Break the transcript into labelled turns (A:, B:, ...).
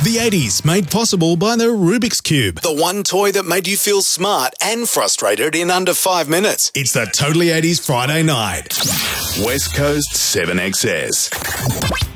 A: The 80s made possible by the Rubik's Cube. The one toy that made you feel smart and frustrated in under 5 minutes. It's the Totally 80s Friday night. West Coast 7XS.